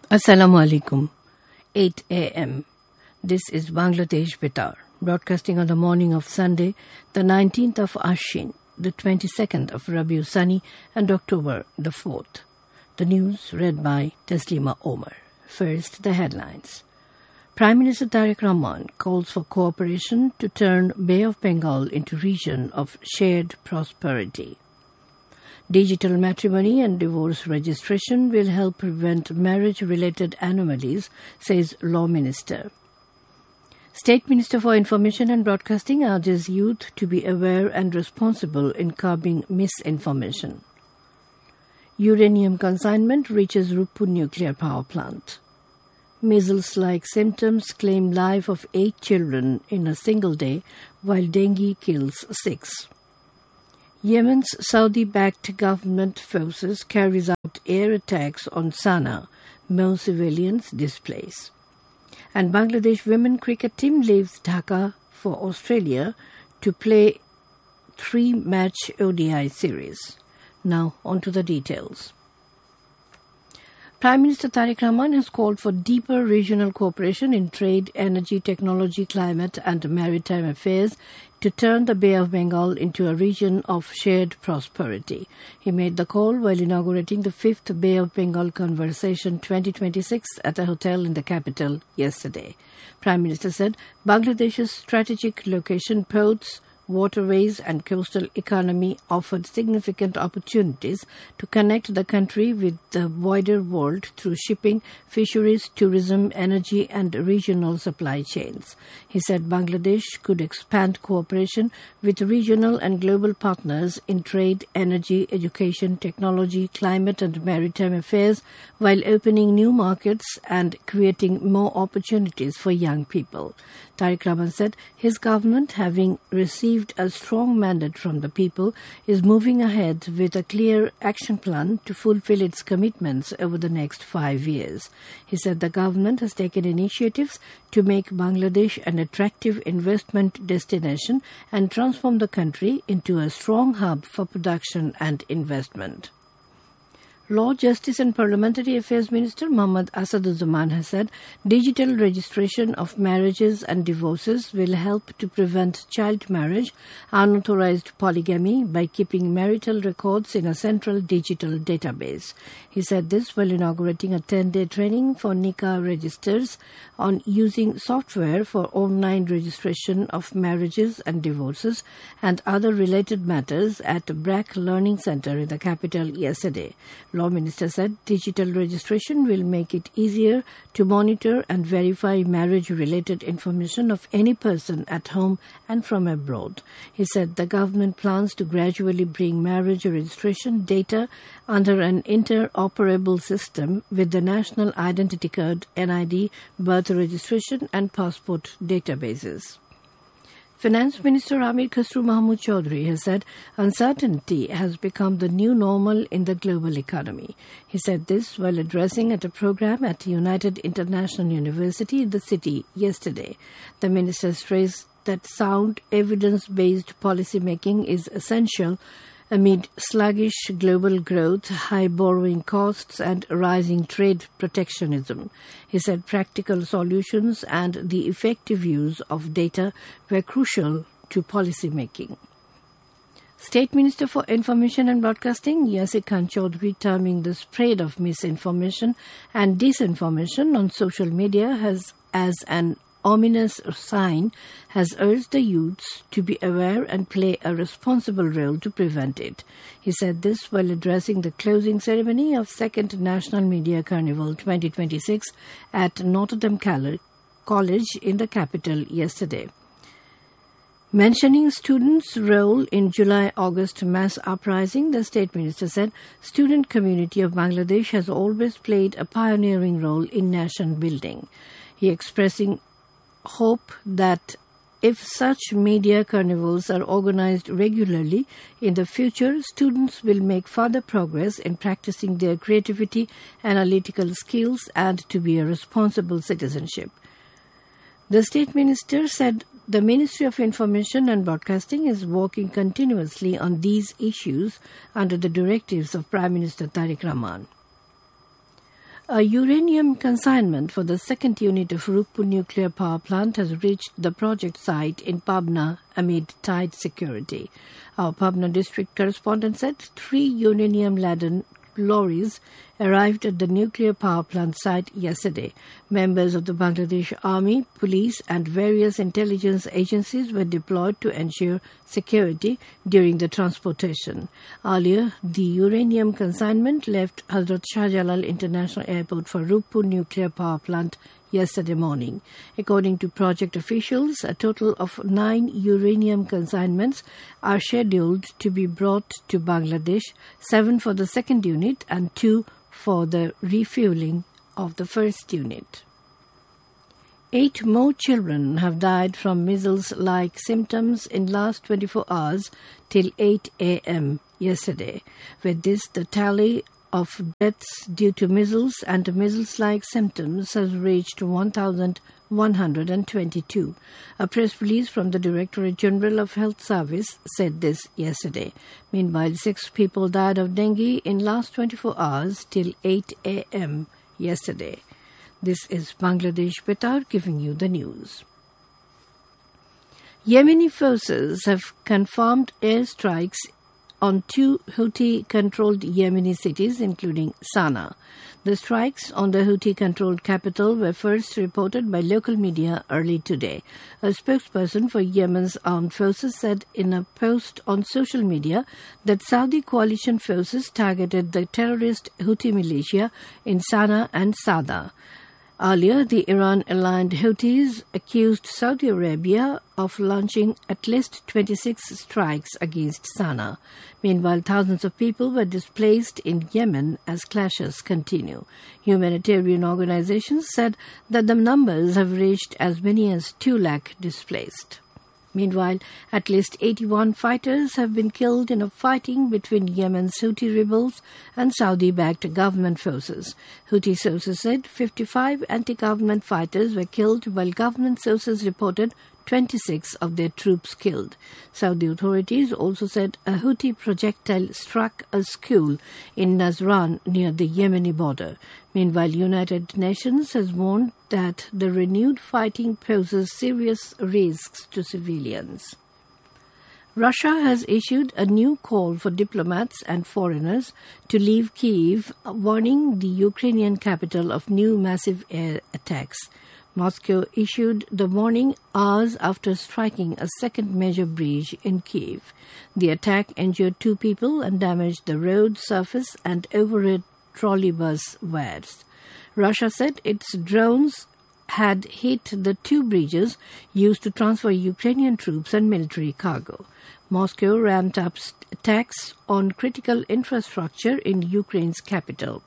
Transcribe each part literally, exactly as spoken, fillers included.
Assalamu alaikum. eight a.m. This is Bangladesh Betar, broadcasting on the morning of Sunday, the nineteenth of Ashin, the twenty-second of Rabiul Sani, and October the fourth. The news read by Taslima Omar. First, the headlines. Prime Minister Tariq Rahman calls for cooperation to turn Bay of Bengal into region of shared prosperity. Digital matrimony and divorce registration will help prevent marriage-related anomalies, says Law Minister. State Minister for Information and Broadcasting urges youth to be aware and responsible in curbing misinformation. Uranium consignment reaches Rupur nuclear power plant. Measles-like symptoms claim life of eight children in a single day, while dengue kills six. Yemen's Saudi-backed government forces carries out air attacks on Sana'a, more civilians displaced. And Bangladesh women cricket team leaves Dhaka for Australia to play three-match O D I series. Now, on to the details. Prime Minister Tariq Rahman has called for deeper regional cooperation in trade, energy, technology, climate and maritime affairs to turn the Bay of Bengal into a region of shared prosperity. He made the call while inaugurating the fifth Bay of Bengal Conversation twenty twenty-six at a hotel in the capital yesterday. Prime Minister said Bangladesh's strategic location, ports, waterways and coastal economy offered significant opportunities to connect the country with the wider world through shipping, fisheries, tourism, energy and regional supply chains. He said Bangladesh could expand cooperation with regional and global partners in trade, energy, education, technology, climate and maritime affairs while opening new markets and creating more opportunities for young people. Tariq Rahman said his government, having received a strong mandate from the people, is moving ahead with a clear action plan to fulfill its commitments over the next five years. He said the government has taken initiatives to make Bangladesh an attractive investment destination and transform the country into a strong hub for production and investment. Law, Justice and Parliamentary Affairs Minister Mohammad Asaduzzaman has said digital registration of marriages and divorces will help to prevent child marriage, unauthorized polygamy by keeping marital records in a central digital database. He said this while inaugurating a ten-day training for Nikah registers on using software for online registration of marriages and divorces and other related matters at B R A C Learning Center in the capital yesterday. Law Minister said digital registration will make it easier to monitor and verify marriage-related information of any person at home and from abroad. He said the government plans to gradually bring marriage registration data under an interoperable system with the National Identity Card, N I D, birth registration and passport databases. Finance Minister Amir Khusro Mahmood Chaudhry has said uncertainty has become the new normal in the global economy. He said this while addressing at a program at United International University in the city yesterday. The minister stressed that sound, evidence-based policy making is essential amid sluggish global growth, high borrowing costs and rising trade protectionism. He said practical solutions and the effective use of data were crucial to policy making. State Minister for Information and Broadcasting Yasir Khan Chaudhry, terming the spread of misinformation and disinformation on social media has as an ominous sign, has urged the youths to be aware and play a responsible role to prevent it. He said this while addressing the closing ceremony of second National Media Carnival twenty twenty-six at Notre Dame College in the capital yesterday. Mentioning students' role in July-August mass uprising, the State Minister said student community of Bangladesh has always played a pioneering role in nation building. He expressing hope that if such media carnivals are organized regularly in the future, students will make further progress in practicing their creativity, analytical skills, and to be a responsible citizenship. The State Minister said the Ministry of Information and Broadcasting is working continuously on these issues under the directives of Prime Minister Tariq Rahman. A uranium consignment for the second unit of Rupur nuclear power plant has reached the project site in Pabna amid tight security. Our Pabna district correspondent said three uranium-laden lorries arrived at the nuclear power plant site yesterday. Members of the Bangladesh Army, police and various intelligence agencies were deployed to ensure security during the transportation. Earlier, the uranium consignment left Hazrat Shah Jalal International Airport for Rupur nuclear power plant yesterday morning. According to project officials, a total of nine uranium consignments are scheduled to be brought to Bangladesh, seven for the second unit and two for the refueling of the first unit. Eight more children have died from measles-like symptoms in last twenty-four hours till eight a.m. yesterday. With this, the tally of deaths due to measles and measles-like symptoms has reached one thousand one hundred twenty-two. A press release from the Directorate General of Health Service said this yesterday. Meanwhile, six people died of dengue in last twenty-four hours till eight a.m. yesterday. This is Bangladesh Betar giving you the news. Yemeni forces have confirmed airstrikes on two Houthi-controlled Yemeni cities, including Sana'a. The strikes on the Houthi-controlled capital were first reported by local media early today. A spokesperson for Yemen's armed forces said in a post on social media that Saudi coalition forces targeted the terrorist Houthi militia in Sana'a and Sada. Earlier, the Iran-aligned Houthis accused Saudi Arabia of launching at least twenty-six strikes against Sana'a. Meanwhile, thousands of people were displaced in Yemen as clashes continue. Humanitarian organizations said that the numbers have reached as many as two lakh displaced. Meanwhile, at least eighty-one fighters have been killed in a fighting between Yemen's Houthi rebels and Saudi-backed government forces. Houthi sources said fifty-five anti-government fighters were killed, while government sources reported twenty-six of their troops killed. Saudi authorities also said a Houthi projectile struck a school in Nazran near the Yemeni border. Meanwhile, United Nations has warned that the renewed fighting poses serious risks to civilians. Russia has issued a new call for diplomats and foreigners to leave Kyiv, warning the Ukrainian capital of new massive air attacks. Moscow issued the warning hours after striking a second major breach in Kyiv. The attack injured two people and damaged the road surface and overhead trolleybus wires. Russia said its drones had hit the two bridges used to transfer Ukrainian troops and military cargo. Moscow ramped up attacks on critical infrastructure in Ukraine's capital.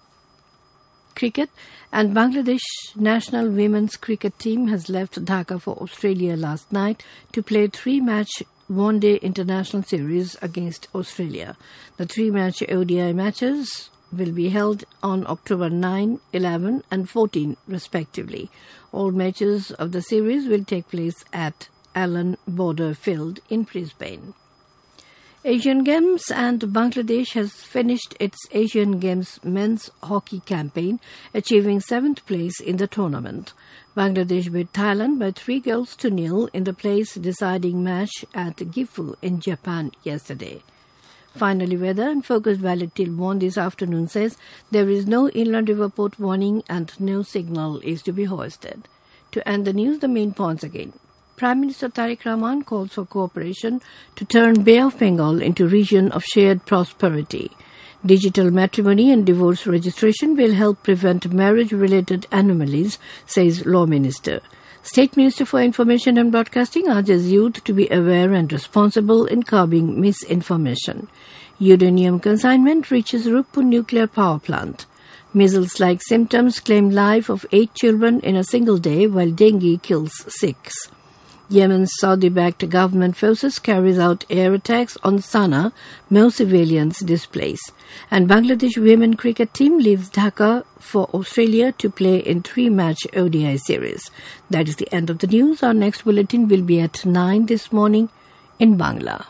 Cricket and Bangladesh national women's cricket team has left Dhaka for Australia last night to play three-match one-day international series against Australia. The three-match O D I matches will be held on October ninth, eleventh and fourteenth respectively. All matches of the series will take place at Allan Border Field in Brisbane. Asian Games and Bangladesh has finished its Asian Games men's hockey campaign, achieving seventh place in the tournament. Bangladesh beat Thailand by three goals to nil in the place-deciding match at Gifu in Japan yesterday. Finally, weather and focused valid till one this afternoon says there is no inland river port warning and no signal is to be hoisted. To end the news, the main points again. Prime Minister Tariq Rahman calls for cooperation to turn Bay of Bengal into a region of shared prosperity. Digital matrimony and divorce registration will help prevent marriage-related anomalies, says Law Minister. State Minister for Information and Broadcasting urges youth to be aware and responsible in curbing misinformation. Uranium consignment reaches Rupur nuclear power plant. Measles-like symptoms claim life of eight children in a single day, while dengue kills six. Yemen's Saudi-backed government forces carries out air attacks on Sana'a, more civilians displaced. And Bangladesh women cricket team leaves Dhaka for Australia to play in three-match O D I series. That is the end of the news. Our next bulletin will be at nine this morning in Bangla.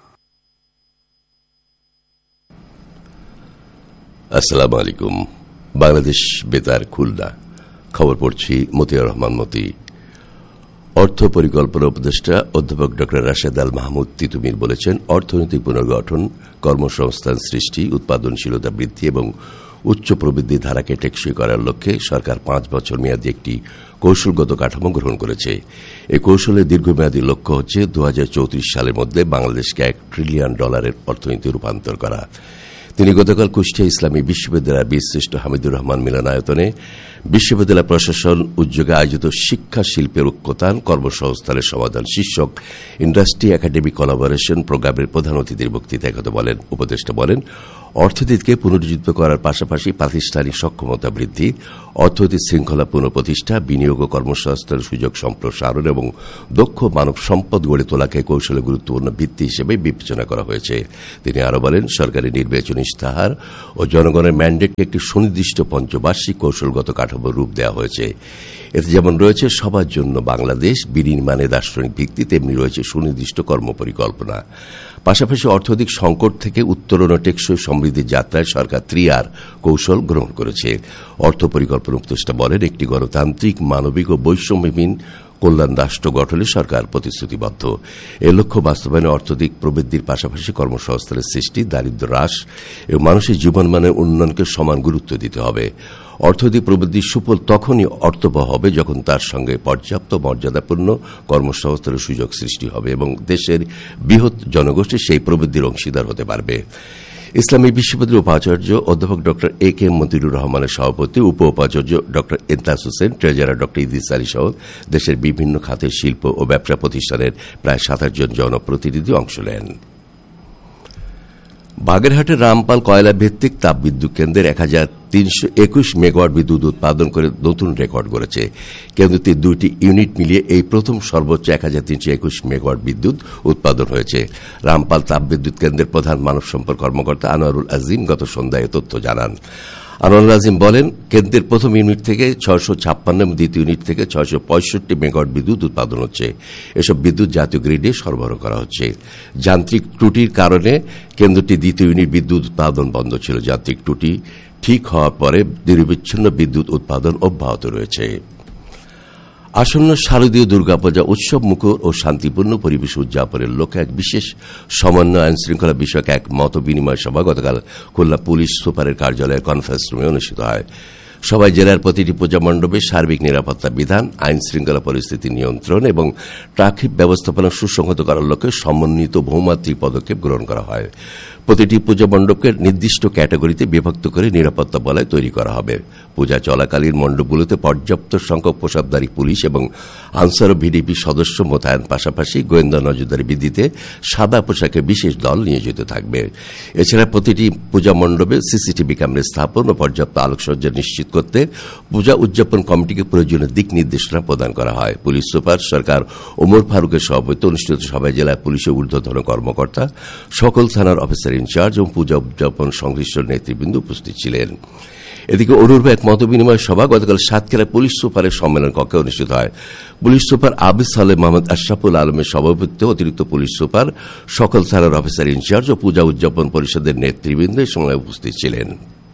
Assalamu alaikum. Bangladesh বেতার খুলনা। খবর পড়ছি মতিয়ার রহমান মতি। অর্থ পরিকল্পনা উপদেষ্টা অধ্যাপক ড রাশেদ আল মাহমুদ তিতুমির বলেছেন, অর্থনৈতিক পুনর্গঠন, কর্মসংস্থান সৃষ্টি, উৎপাদনশীলতা বৃদ্ধি এবং উচ্চ প্রবৃদ্ধি ধারাকে টেকসই করার লক্ষ্যে সরকার পাঁচ বছর মেয়াদী একটি কৌশলগত কাঠামো গ্রহণ করেছে। এই কৌশলের দীর্ঘমেয়াদী লক্ষ্য হচ্ছে দু হাজার চৌত্রিশ সালের মধ্যে বাংলাদেশকে এক ট্রিলিয়ন ডলারের অর্থনীতি রূপান্তর করা। তিনি গতকাল কুষ্টিয়া ইসলামী বিশ্ববিদ্যালয়ের বীরশ্রেষ্ঠ হামিদুর রহমান মিলনায়তনে বিশ্ববিদ্যালয় প্রশাসন উদ্যোগে আয়োজিত শিক্ষা শিল্পের ঐক্যতান কর্মসংস্থানের সমাধান শীর্ষক ইন্ডাস্ট্রি একাডেমি কোলাবোরেশন প্রোগ্রামের প্রধান অতিথির বক্তৃতায় কথা বলেন। উপদেষ্টা বলেন, অর্থনীতিকে পুনরুজ্জীবিত করার পাশাপাশি প্রাতিষ্ঠানিক সক্ষমতা বৃদ্ধি, অর্থনৈতিক শৃঙ্খলা পুনঃপ্রতিষ্ঠা, বিনিয়োগ ও কর্মসংস্থানের সুযোগ সম্প্রসারণ এবং দক্ষ মানব সম্পদ গড়ে তোলাকে কৌশলে গুরুত্বপূর্ণ ভিত্তি হিসেবে বিবেচনা করা হয়েছে। তিনি আরও বলেন, সরকারি নির্বাচনী ইশতেহার ও জনগণের ম্যান্ডেটকে একটি সুনির্দিষ্ট পঞ্চবার্ষিক কৌশলগত কাঠামোর রূপ দেওয়া হয়েছে। এতে যেমন রয়েছে সবার জন্য বাংলাদেশ বিনির্মাণে দার্শনিক ভিত্তি, তেমনি রয়েছে সুনির্দিষ্ট কর্মপরিকল্পনা। পাশাপাশি অর্থনৈতিক সংকট থেকে উত্তরণ ও টেকসই সমৃদ্ধির যাত্রায় সরকার ত্রিআর কৌশল গ্রহণ করেছে। অর্থ পরিকল্পনা উপদেষ্টা বলেন, একটি গণতান্ত্রিক, মানবিক ও বৈষম্যহীন কল্যাণ রাষ্ট্র গঠনে সরকার প্রতিশ্রুতিবদ্ধ। এ লক্ষ্য বাস্তবায়নে অর্থনৈতিক প্রবৃদ্ধির পাশাপাশি কর্মসংস্থানের সৃষ্টি, দারিদ্র্য হ্রাস এবং মানুষের জীবনমানের উন্নয়নকে সমান গুরুত্ব দিতে হবে। অর্থনৈতিক প্রবৃদ্ধির সুফল তখনই অর্থবহ হবে যখন তার সঙ্গে পর্যাপ্ত মর্যাদাপূর্ণ কর্মসংস্থানের সুযোগ সৃষ্টি হবে এবং দেশের বৃহৎ জনগোষ্ঠী সেই প্রবৃদ্ধির অংশীদার হতে পারবে। ইসলামী বিশ্ববিদ্যালয়ের উপাচার্য অধ্যাপক ড এ কে মতিউর রহমানের সভাপতি, উপ উপাচার্য ড এন্তাস হোসেন, ট্রেজারার ড ইদ্রিস আলী সহ দেশের বিভিন্ন খাতের শিল্প ও ব্যবসা প্রতিষ্ঠানের প্রায় সাতাশ জন জনপ্রতিনিধি অংশ নেন। বাগেরহাটের রামপাল কয়লা ভিত্তিক তাপবিদ্যুৎ কেন্দ্রের এক হাজার তিনশো একুশ মেগাওয়াট বিদ্যুৎ উৎপাদন করে নতুন রেকর্ড করেছে। কেন্দ্রটির দুইটি ইউনিট মিলিয়ে এই প্রথম সর্বোচ্চ এক হাজার তিনশো একুশ মেগাওয়াট বিদ্যুৎ উৎপাদন হয়েছে। রামপাল তাপবিদ্যুৎ কেন্দ্রের প্রধান মানব সম্পদ কর্মকর্তা আনোয়ারুল আজিম গত সন্ধ্যায় এ তথ্য জানান। আনোয়ারুল আজিম বলেন, কেন্দ্রের প্রথম ইউনিট থেকে ছয়শো ছাপ্পান্ন এবং দ্বিতীয় ইউনিট থেকে ছয়শো পঁয়ষট্টি মেগাওয়াট বিদ্যুৎ উৎপাদন হচ্ছে। এসব বিদ্যুৎ জাতীয় গ্রিডে সরবরাহ করা হচ্ছে। যান্ত্রিক ত্রুটির কারণে কেন্দ্রটি দ্বিতীয় ইউনিট বিদ্যুৎ উৎপাদন বন্ধ ছিল। যান্ত্রিক ত্রুটি ঠিক হওয়ার পরে নিরবিচ্ছিন্ন বিদ্যুৎ উৎপাদন অব্যাহত রয়েছে। আসন্ন শারদীয় দুর্গাপূজা উৎসব মুখর ও শান্তিপূর্ণ পরিবেশ উদযাপনের লক্ষ্যে এক বিশেষ সমন্বয় আইন শৃঙ্খলা বিষয়ক এক মত বিনিময় সভা গতকাল খুলনা পুলিশ সুপারের কার্যালয়ের কনফারেন্স রুমে অনুষ্ঠিত হয়। সভায় জেলার প্রতিটি পূজা মণ্ডপে সার্বিক নিরাপত্তা বিধান, আইন শৃঙ্খলা পরিস্থিতি নিয়ন্ত্রণ এবং ট্রাফিক ব্যবস্থাপনা সুসংহত করার লক্ষ্যে সমন্বিত বহুমাত্রিক পদক্ষেপ গ্রহণ করা হয়। প্রতিটি পূজা মণ্ডপকে নির্দিষ্ট ক্যাটাগরিতে বিভক্ত করে নিরাপত্তা বলয় তৈরি করা হবে। পূজা চলাকালীন মণ্ডপগুলোতে পর্যাপ্ত সংখ্যক পোশাকধারী পুলিশ এবং আনসার ও ভিডিপি সদস্য মোতায়েন, পাশাপাশি গোয়েন্দা নজরদারি বৃদ্ধিতে সাদা পোশাকে বিশেষ দল নিয়োজিত থাকবে। এছাড়া প্রতিটি পূজা মণ্ডপে সিসিটিভি ক্যামেরা স্থাপন ও পর্যাপ্ত আলোকসজ্জা নিশ্চিত করতে পূজা উদযাপন কমিটিকে প্রয়োজনীয় দিক নির্দেশনা প্রদান করা হয়। পুলিশ সুপার সরকার ওমর ফারুকের সভাপতিত্বে অনুষ্ঠিত সভায় জেলা পুলিশের ঊর্ধ্বতন কর্মকর্তা, সকল থানার অফিসার ইনচার্জ এবং পূজা উদযাপন সংশ্লিষ্ট নেতৃবৃন্দ উপস্থিত ছিলেন। এদিকে অনুরূপ এক মত বিনিময় সভা গতকাল সাতক্ষীরা পুলিশ সুপারের সম্মেলন কক্ষে অনুষ্ঠিত হয়। পুলিশ সুপার আবিদ সালেহ মোহাম্মদ আশরাফুল আলমের সভাপতিত্বে অতিরিক্ত পুলিশ সুপার, সকল থানার অফিসার ইনচার্জ ও পূজা উদযাপন পরিষদের নেতৃবৃন্দ এই সময় উপস্থিত ছিলেন।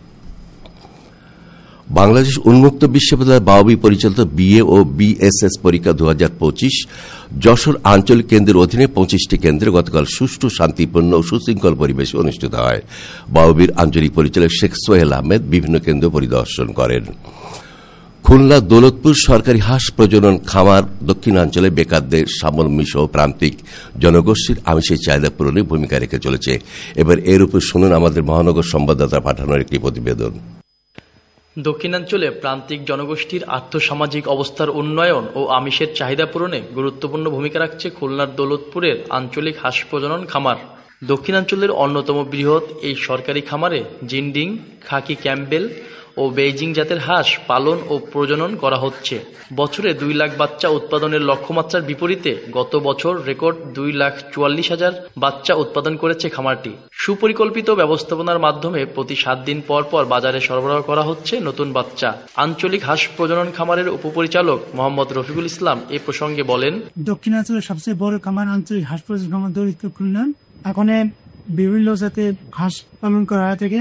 বাংলাদেশ উন্মুক্ত বিশ্ববিদ্যালয় বাওবি পরিচালিত বিএ ও বিএসএস পরীক্ষা দু হাজার পঁচিশ যশোর আঞ্চলিক কেন্দ্রের অধীনে পঁচিশটি কেন্দ্রে গতকাল সুষ্ঠু, শান্তিপূর্ণ ও সুশৃঙ্খল পরিবেশে অনুষ্ঠিত হয়। বাওবির আঞ্চলিক পরিচালক শেখ সোহেল আহমেদ বিভিন্ন কেন্দ্র পরিদর্শন করেন। খুলনা দৌলতপুর সরকারি হাঁস প্রজনন খামার দক্ষিণাঞ্চলে বেকারদের স্বাবলম্বী সহ প্রান্তিক জনগোষ্ঠীর আমিষের চাহিদা পূরণে ভূমিকা রেখে চলেছে। এবার এর উপর শুনুন আমাদের মহানগর সংবাদদাতা পাঠানোর একটি প্রতিবেদন। দক্ষিণাঞ্চলে প্রান্তিক জনগোষ্ঠীর আর্থসামাজিক অবস্থার উন্নয়ন ও আমিষের চাহিদা পূরণে গুরুত্বপূর্ণ ভূমিকা রাখছে খুলনার দৌলতপুরের আঞ্চলিক হাঁস প্রজনন খামার। দক্ষিণাঞ্চলের অন্যতম বৃহৎ এই সরকারি খামারে জিন্ডিং, খাকি ক্যাম্পবেল ও বেইজিং জাতের হাঁস পালন ও প্রজনন করা হচ্ছে। বছরে দুই লাখ বাচ্চা উৎপাদনের লক্ষ্যমাত্রার বিপরীতে গত বছর রেকর্ড দুই লাখ চুয়াল্লিশ হাজার বাচ্চা উৎপাদন করেছে খামারটি। সুপরিকল্পিত ব্যবস্থাপনার মাধ্যমে প্রতি সাত দিন পর পর বাজারে সরবরাহ করা হচ্ছে নতুন বাচ্চা। আঞ্চলিক হাঁস প্রজনন খামারের উপপরিচালক মোহাম্মদ রফিকুল ইসলাম এ প্রসঙ্গে বলেন, দক্ষিণাঞ্চলের সবচেয়ে বড় খামার আঞ্চলিক হাঁস প্রজনন খামার দৌলতপুর খুলনা। এখন বিভিন্ন জাতের হাঁস পালন করা থেকে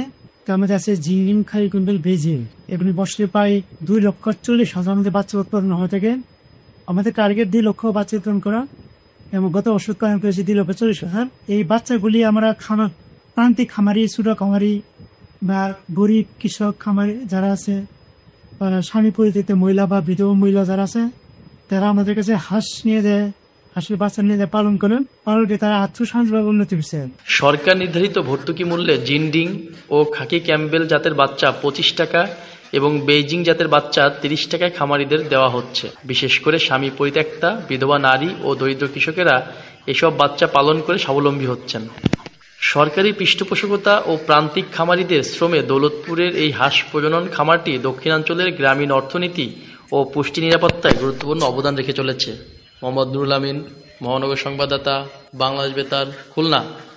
তার মধ্যে আছে জিম খাই কুইন্টাল বেজিং। এগুলি বছরে প্রায় দুই লক্ষ চল্লিশ হাজার মধ্যে বাচ্চা উৎপাদন হয়ে থাকে। আমাদের টার্গেট দুই লক্ষ বাচ্চা উৎপাদন করা এবং গত বছর উৎপাদন করেছি দুই লক্ষ চল্লিশ হাজার। এই বাচ্চাগুলি আমরা খামার প্রান্তিক খামারি, ছোট খামারি বা গরিব কৃষক খামারি যারা আছে, স্বামী পরিচিত মহিলা বা বিধবা মহিলা যারা আছে, তারা আমাদের কাছে হাঁস নিয়ে দেয়, হাঁসের বাচ্চা নিয়ে দেয়, পালন করেন। পালন করে তারা আর্থসামাজিকভাবে উন্নতি করছে। সরকার নির্ধারিত ভর্তুকি মূল্যে জিন্ডিং ও খাকি ক্যাম্বেল জাতের বাচ্চা পঁচিশ টাকা এবং বেইজিং জাতের বাচ্চা তিরিশ টাকায় খামারিদের দেওয়া হচ্ছে। বিশেষ করে স্বামী পরিত্যক্তা, বিধবা নারী ও দরিদ্র কৃষকেরা এসব বাচ্চা পালন করে স্বাবলম্বী হচ্ছেন। সরকারি পৃষ্ঠপোষকতা ও প্রান্তিক খামারিদের শ্রমে দৌলতপুরের এই হাঁস প্রজনন খামারটি দক্ষিণাঞ্চলের গ্রামীণ অর্থনীতি ও পুষ্টি নিরাপত্তায় গুরুত্বপূর্ণ অবদান রেখে চলেছে। মোহাম্মদ নুরুল আমিন, মহানগর সংবাদদাতা, বাংলাদেশ বেতার, খুলনা।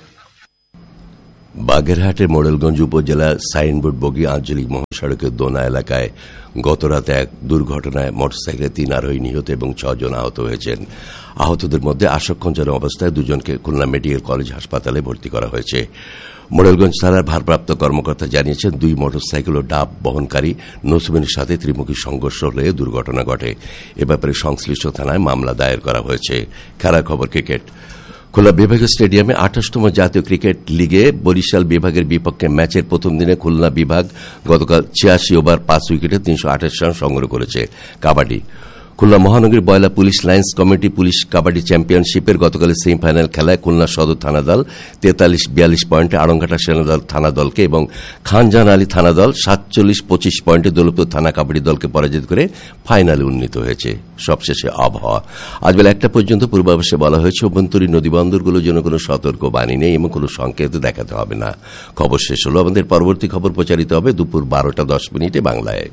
বাগেরহাটের মোড়েলগঞ্জ উপজেলা সাইনবোর্ড বগি আঞ্চলিক মহাসড়কের দোনা এলাকায় গতরাতে এক দুর্ঘটনায় মোটরসাইকেলে তিন আরোহী নিহত এবং ছজন আহত হয়েছেন। আহতদের মধ্যে আশঙ্কাজনক অবস্থায় দুজনকে খুলনা মেডিকেল কলেজ হাসপাতালে ভর্তি করা হয়েছে। মোড়েলগঞ্জ থানার ভারপ্রাপ্ত কর্মকর্তা জানিয়েছেন, দুই মোটরসাইকেল ও ডাব বহনকারী নসিবের সাথে ত্রিমুখী সংঘর্ষ হলে দুর্ঘটনা ঘটে। এ ব্যাপারে সংশ্লিষ্ট থানায় মামলা দায়ের করা হয়েছে। খেলার খবর ক্রিকেট। খুলনা বিভাগীয় স্টেডিয়ামে আঠাশতম জাতীয় ক্রিকেট লিগে বরিশাল বিভাগের বিপক্ষে ম্যাচের প্রথম দিনে খুলনা বিভাগ গতকাল ছিয়াশি ওভার পাঁচ উইকেটে তিনশো আঠাশ রান সংগ্রহ করেছে। কাবাডি। খুলনা মহানগরী বয়লা police lines committee police kabaddi চ্যাম্পিয়নশিপের গতকালের সেমিফাইনাল খেলায় খুলনা সদর থানা দল তেতাল্লিশ বিয়াল্লিশ পয়েন্টে আড়ংঘাটা সেনাদল থানা দলকে এবং খানজাহান আলী থানা দল সাতচল্লিশ পঁচিশ পয়েন্টে দৌলতপুর থানা কাবাডি দলকে পরাজিত করে ফাইনালে উন্নীত হয়েছে। সবশেষে আবহাওয়া। আজ বেলা একটা পর্যন্ত পূর্বাভাসে বলা হয়েছে, অভ্যন্তরীণ নদীবন্দরগুলোর জন্য কোনো সতর্ক বাণী নেই এবং কোনো সংকেত দেখাতে হবে না। খবর শেষ হল। আমাদের পরবর্তী খবর প্রচারিত হবে দুপুর বারোটা দশ মিনিটে বাংলায়।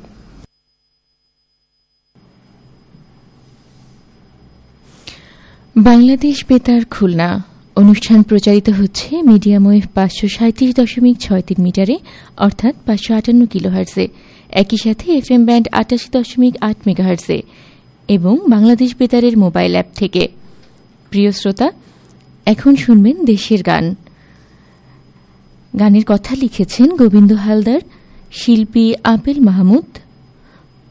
বাংলাদেশ বেতার খুলনা অনুষ্ঠান প্রচারিত হচ্ছে মিডিয়াম ওয়েভ পাঁচশো সাঁত্রিশ দশমিক ছয় তিন মিটারে অর্থাৎ পাঁচশো আটান্ন কিলোহার্টজে, একই সাথে এফ এম ব্যান্ড আটাশি দশমিক আট মেগাহার্টজে এবং বাংলাদেশ বেতারের মোবাইল অ্যাপ থেকে। প্রিয় শ্রোতা, এখন শুনবেন দেশের গান। গানের কথা লিখেছেন গোবিন্দ হালদার, শিল্পী আপেল মাহমুদ,